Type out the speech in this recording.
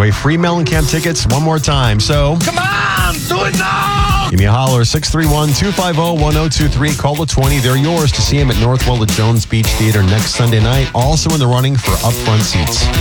away free Mellencamp tickets one more time. So, Come on, do it now! give me a holler, 631-250-1023. Call the 20. They're yours to see him at Northwell at Jones Beach Theater next Sunday night. Also in the running for upfront seats.